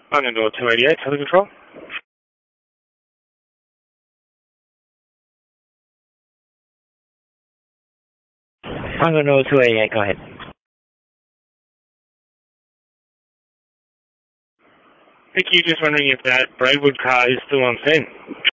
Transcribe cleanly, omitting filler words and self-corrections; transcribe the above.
Honolulu 288, Heather Control. Honolulu 288, go ahead. Thank you. Just wondering if that Brightwood car is still on scene.